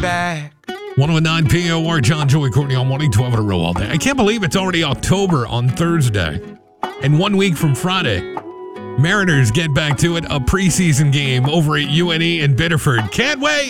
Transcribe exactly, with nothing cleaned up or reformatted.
back. one oh nine P O R, John, Joey, Courtney on morning, twelve in a row all day. I can't believe it's already October on Thursday. And one week from Friday, Mariners get back to it, a preseason game over at U N E in Biddeford. Can't wait.